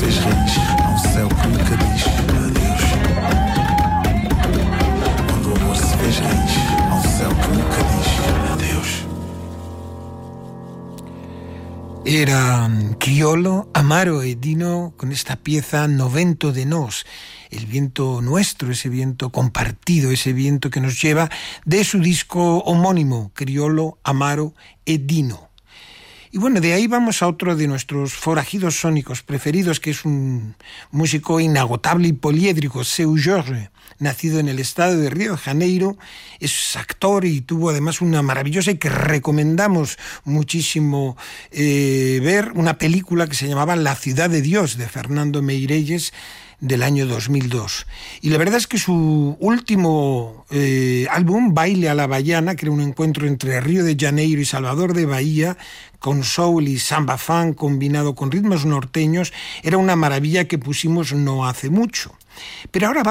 fez raiz. Há um céu que nunca diz adeus. Quando o amor se fez raiz, há um céu que nunca diz adeus. Eran Criollo, Amaro e Dino con esta pieza Novento de Nós, el viento nuestro, ese viento compartido, ese viento que nos lleva de su disco homónimo, Criollo, Amaro e Dino. Y bueno, de ahí vamos a otro de nuestros forajidos sónicos preferidos, que es un músico inagotable y poliédrico, Seu Jorge, nacido en el estado de Río de Janeiro, es actor y tuvo además una maravillosa y que recomendamos muchísimo ver, una película que se llamaba La ciudad de Dios, de Fernando Meirelles, del año 2002. Y la verdad es que su último álbum, Baile a la Baiana, que era un encuentro entre Río de Janeiro y Salvador de Bahía, con soul y samba funk combinado con ritmos norteños, era una maravilla que pusimos no hace mucho. Pero ahora va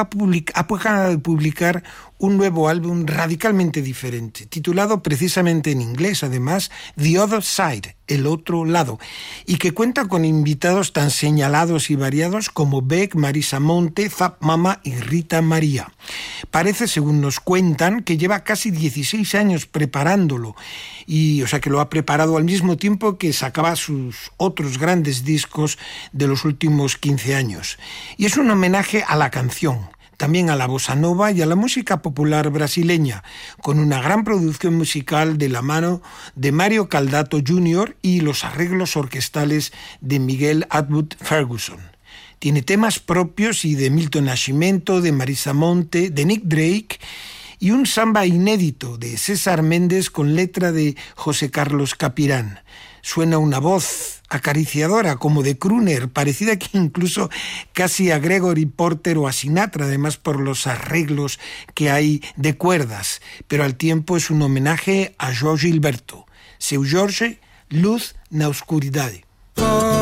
a publicar un nuevo álbum radicalmente diferente, titulado precisamente en inglés, además, The Other Side, el otro lado, y que cuenta con invitados tan señalados y variados como Beck, Marisa Monte, Zap Mama y Rita María. Parece, según nos cuentan, que lleva casi 16 años preparándolo, y, o sea, que lo ha preparado al mismo tiempo que sacaba sus otros grandes discos de los últimos 15 años. Y es un homenaje a la canción, también a la bossa nova y a la música popular brasileña, con una gran producción musical de la mano de Mario Caldato Jr. y los arreglos orquestales de Miguel Atwood Ferguson. Tiene temas propios y de Milton Nascimento, de Marisa Monte, de Nick Drake, y un samba inédito de César Méndez con letra de José Carlos Capirán. Suena una voz acariciadora, como de crooner, parecida que incluso casi a Gregory Porter o a Sinatra, además por los arreglos que hay de cuerdas, pero al tiempo es un homenaje a Jorge Gilberto. Seu Jorge, Luz na Oscuridade.